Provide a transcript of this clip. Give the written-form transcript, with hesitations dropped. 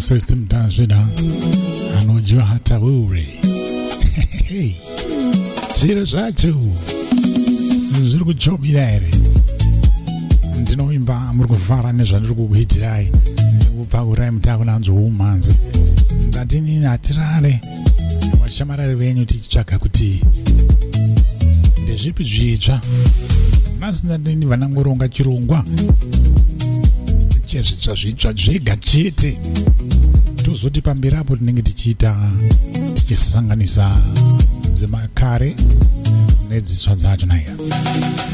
system tazvida anojua hata wewe zviro zvacho zviri kuchobira ere. Ndinoimba muri kufara nezvandiri kukuitirai kupakurai mutako nanzo umanzi ngatini atirare vashamarari venyu tichitsvaga kuti ndezvipi zvitsva masina ndini vanangoronga chirongwa chezvitsva zvitsva zvega chete tozoti pamberi apo tinenge tichisanganisa dzemakare nedzitsva dzacho nayo.